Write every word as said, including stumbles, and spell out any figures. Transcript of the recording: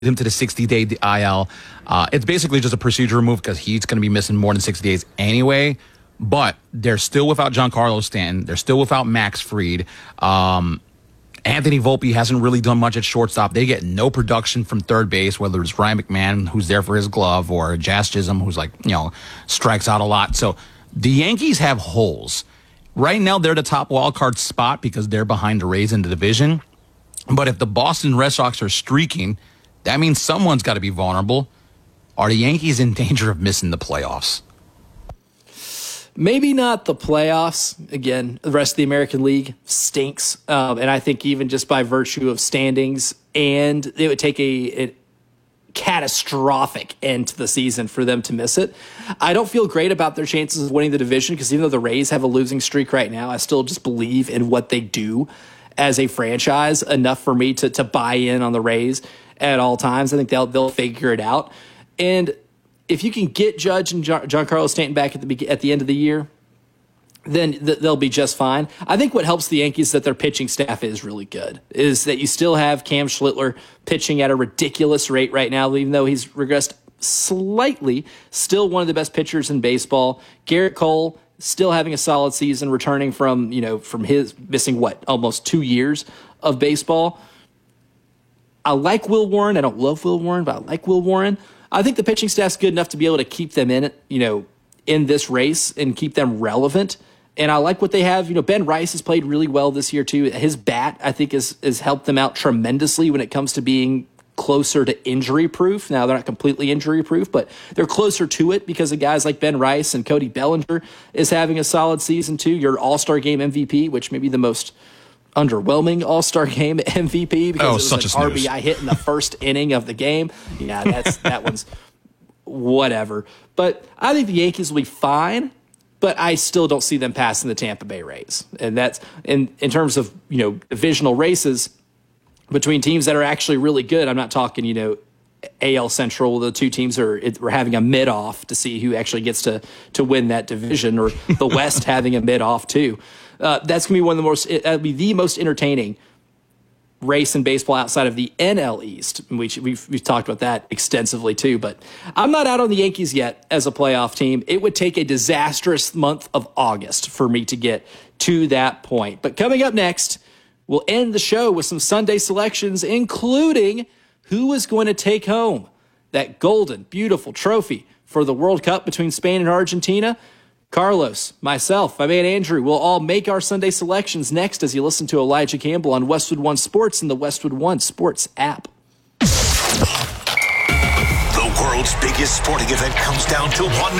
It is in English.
him to the sixty-day I L. Uh, it's basically just a procedure move because he's going to be missing more than sixty days anyway. But they're still without Giancarlo Stanton. They're still without Max Fried. Um, Anthony Volpe hasn't really done much at shortstop. They get no production from third base, whether it's Ryan McMahon, who's there for his glove, or Jazz Chisholm, who's like, you know, strikes out a lot. So the Yankees have holes. Right now, they're the top wild card spot because they're behind the Rays in the division. But if the Boston Red Sox are streaking, that means someone's got to be vulnerable. Are the Yankees in danger of missing the playoffs? Maybe not the playoffs. Again, the rest of the American League stinks. Um, and I think even just by virtue of standings, and it would take a, a catastrophic end to the season for them to miss it. I don't feel great about their chances of winning the division because even though the Rays have a losing streak right now, I still just believe in what they do as a franchise enough for me to, to buy in on the Rays at all times. I think they'll they'll figure it out. And if you can get Judge and Giancarlo Stanton back at the at the end of the year, then th- they'll be just fine. I think what helps the Yankees is that their pitching staff is really good, is that you still have Cam Schlittler pitching at a ridiculous rate right now, even though he's regressed slightly, still one of the best pitchers in baseball. Garrett Cole still having a solid season, returning from, you know, from his missing, what, almost two years of baseball. I like Will Warren. I don't love Will Warren, but I like Will Warren. I think the pitching staff's good enough to be able to keep them in it, you know, in this race and keep them relevant. And I like what they have. You know, Ben Rice has played really well this year too. His bat, I think, has has helped them out tremendously when it comes to being closer to injury proof. Now they're not completely injury proof, but they're closer to it because of guys like Ben Rice, and Cody Bellinger is having a solid season too. Your All-Star Game M V P, which may be the most underwhelming All-Star Game M V P because oh, it was such an a R B I hit in the first inning of the game. Yeah, that's that one's whatever. But I think the Yankees will be fine, but I still don't see them passing the Tampa Bay Rays. And that's in in terms of, you know, divisional races between teams that are actually really good. I'm not talking, you know, A L Central. The two teams are it, we're having a mid-off to see who actually gets to to win that division, or the West having a mid-off too. Uh, that's going to be one of the most, that'll be the most entertaining race in baseball outside of the N L East. We, we've, we've talked about that extensively too, but I'm not out on the Yankees yet as a playoff team. It would take a disastrous month of August for me to get to that point. But coming up next, we'll end the show with some Sunday selections, including who is going to take home that golden, beautiful trophy for the World Cup between Spain and Argentina. Carlos, myself, my man Andrew, will all make our Sunday selections next as you listen to Elijah Campbell on Westwood One Sports and the Westwood One Sports app. The world's biggest sporting event comes down to one